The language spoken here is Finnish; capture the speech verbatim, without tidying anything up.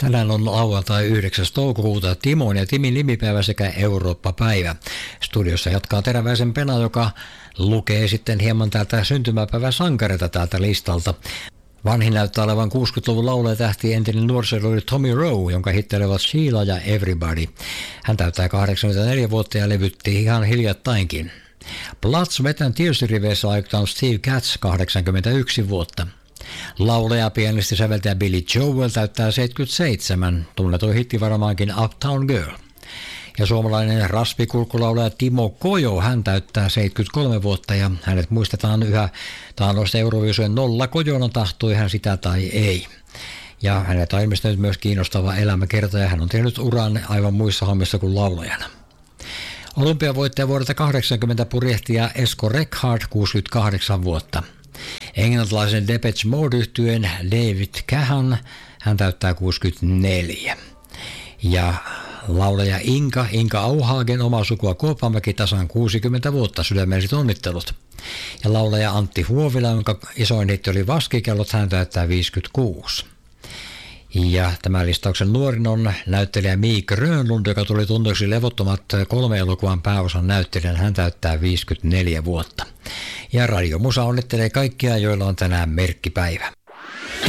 Tänään on lauantai yhdeksäs toukokuuta, Timon ja Timin nimipäivä sekä Eurooppa-päivä. Studiossa jatkaa Teräväisen Pena, joka lukee sitten hieman täältä syntymäpäivän sankareita täältä listalta. Vanhin näyttää olevan kuusikymmentäluvun laulajatähti entinen nuorisoidoli Tommy Rowe, jonka hittelevat Sheila ja Everybody. Hän täyttää kahdeksankymmentäneljä vuotta ja levytti ihan hiljattainkin. Blood, Sweat and Tears -riveissä aikaan Steve Katz, kahdeksankymmentäyksi vuotta. Laulaja, pianisti, säveltäjä Billy Joel täyttää seitsemänkymmentäseitsemän, tunnetuin hitti varmaankin Uptown Girl. Ja suomalainen raspikulkulaulaja Timo Kojo, hän täyttää seitsemänkymmentäkolme vuotta ja hänet muistetaan yhä taannoista Euroviisujen Nolla Kojona, tahtoi hän sitä tai ei. Ja hänet on ilmestynyt myös kiinnostava elämäkerta ja hän on tehnyt uran aivan muissa hommissa kuin laulajana. Olympiavoittaja vuodelta kahdeksankymmentä purjehtija Esko Reckhardt, kuusikymmentäkahdeksan vuotta. Englantilaisen Depeche Mode-yhtyeen David Cahan, hän täyttää kuusikymmentäneljä. Ja laulaja Inka, Inka Auhagen, omaa sukua Kuopamäki, tasan kuusikymmentä vuotta, sydämelliset onnittelut. Ja laulaja Antti Huovila, jonka isoin hitti oli Vaskikellot, hän täyttää viisikymmentäkuusi. Ja tämän listauksen nuorin on näyttelijä Mik Grönlund, joka tuli tunnetuksi Levottomat kolme elokuvan pääosan näyttelijän. Hän täyttää viisikymmentäneljä vuotta. Ja Radio Musa onnittelee kaikkia, joilla on tänään merkkipäivä.